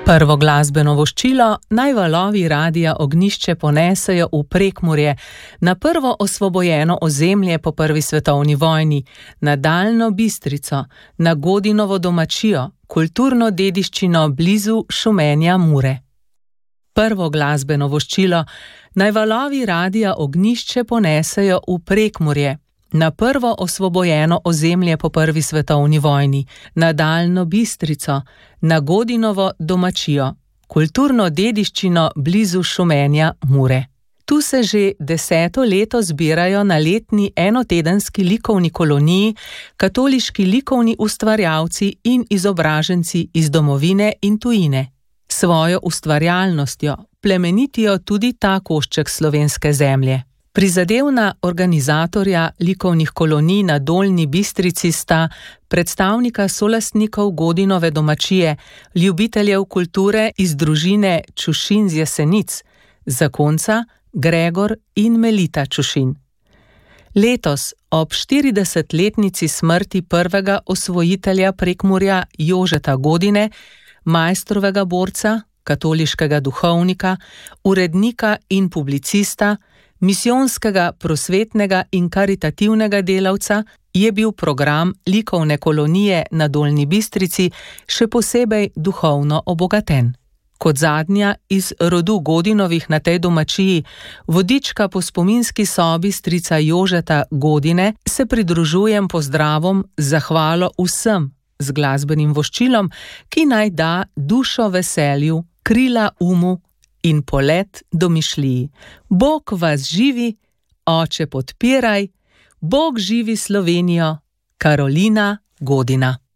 Prvo glasbeno voščilo naj valovi radia Ognjišče ponesejo v Prekmurje, na prvo osvobojeno ozemlje po prvi svetovni vojni, na Daljno Bistrico, na Godinovo domačijo, kulturno dediščino blizu Šumenja Mure. Prvo glasbeno voščilo naj valovi radia Ognjišče ponesejo v Prekmurje, na prvo osvobojeno ozemlje po prvi svetovni vojni, na Daljno Bistrico, na Godinovo domačijo, kulturno dediščino blizu Šumenja Mure. Tu se že 10. leto zbirajo na letni enotedenski likovni koloniji katoliški likovni ustvarjalci in izobraženci iz domovine in tujine. Svojo ustvarjalnostjo plemenitijo tudi ta košček slovenske zemlje. Prizadevna organizatorja likovnih kolonij na Dolnji Bistrici sta predstavnika solastnikov Godinove domačije, ljubiteljev kulture iz družine Čušin z Jesenic, zakonca Gregor in Melita Čušin. Letos, ob 40-letnici smrti prvega osvojitelja Prekmurja Jožeta Godine, majstrovega borca, katoliškega duhovnika, urednika in publicista, misijonskega, prosvetnega in karitativnega delavca, je bil program likovne kolonije na Dolnji Bistrici še posebej duhovno obogaten. Kot zadnja iz rodu Godinovih na tej domačiji, vodička po spominski sobi strica Jožeta Godine, se pridružujem pozdravom z zahvalo vsem z glasbenim voščilom, ki naj da dušo veselju, krila umu in polet domišljiji. Bog vas živi, oče podpiraj, Bog živi Slovenijo, Karolina Godina.